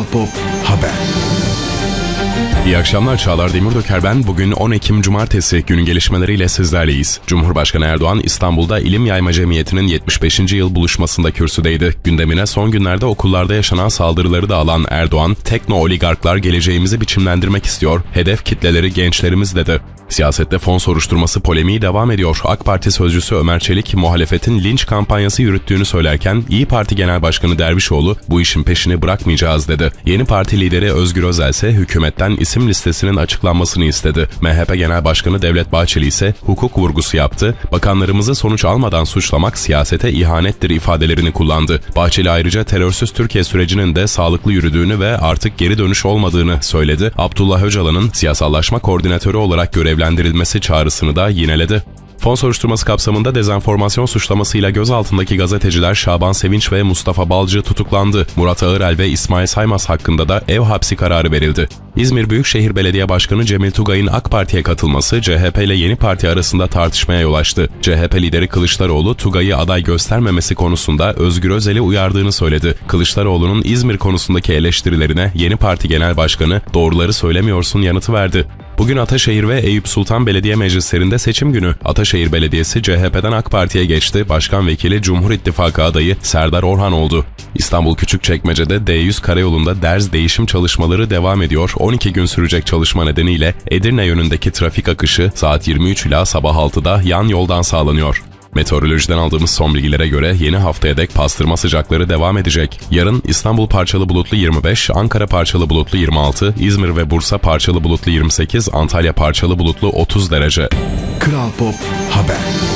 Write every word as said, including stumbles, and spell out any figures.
Kral Pop Haber. İyi akşamlar, Çağlar Demirdöker ben. Bugün on Ekim Cumartesi, günün gelişmeleriyle sizlerleyiz. Cumhurbaşkanı Erdoğan, İstanbul'da İlim Yayma Cemiyeti'nin yetmiş beşinci yıl buluşmasında kürsüdeydi. Gündemine son günlerde okullarda yaşanan saldırıları da alan Erdoğan, tekno-oligarklar geleceğimizi biçimlendirmek istiyor, hedef kitleleri gençlerimiz dedi. Siyasette fon soruşturması polemiği devam ediyor. AK Parti sözcüsü Ömer Çelik, muhalefetin linç kampanyası yürüttüğünü söylerken, İYİ Parti Genel Başkanı Dervişoğlu, bu işin peşini bırakmayacağız dedi. Yeni Parti lideri Özgür Özel ise hükümetten isim listesinin açıklanmasını istedi. M H P Genel Başkanı Devlet Bahçeli ise hukuk vurgusu yaptı. Bakanlarımızı sonuç almadan suçlamak siyasete ihanettir ifadelerini kullandı. Bahçeli ayrıca terörsüz Türkiye sürecinin de sağlıklı yürüdüğünü ve artık geri dönüş olmadığını söyledi. Abdullah Öcalan'ın siyasallaşma koordinatörü olarak görevlendirilmesi çağrısını da yineledi. Fon soruşturması kapsamında dezenformasyon suçlamasıyla gözaltındaki gazeteciler Şaban Sevinç ve Mustafa Balcı tutuklandı. Murat Ağırel ve İsmail Saymaz hakkında da ev hapsi kararı verildi. İzmir Büyükşehir Belediye Başkanı Cemil Tugay'ın AK Parti'ye katılması C H P ile Yeni Parti arasında tartışmaya yol açtı. C H P lideri Kılıçdaroğlu, Tugay'ı aday göstermemesi konusunda Özgür Özel'i uyardığını söyledi. Kılıçdaroğlu'nun İzmir konusundaki eleştirilerine Yeni Parti Genel Başkanı "Doğruları söylemiyorsun" yanıtı verdi. Bugün Ataşehir ve Eyüp Sultan Belediye Meclislerinde seçim günü. Ataşehir Belediyesi C H P'den AK Parti'ye geçti. Başkan Vekili Cumhur İttifakı adayı Serdar Orhan oldu. İstanbul Küçükçekmece'de D yüz karayolunda derz değişim çalışmaları devam ediyor. on iki gün sürecek çalışma nedeniyle Edirne yönündeki trafik akışı saat yirmi üç ila sabah altıda yan yoldan sağlanıyor. Meteorolojiden aldığımız son bilgilere göre yeni haftaya dek pastırma sıcakları devam edecek. Yarın İstanbul parçalı bulutlu yirmi beş, Ankara parçalı bulutlu yirmi altı, İzmir ve Bursa parçalı bulutlu yirmi sekiz, Antalya parçalı bulutlu otuz derece. Kral Pop Haber.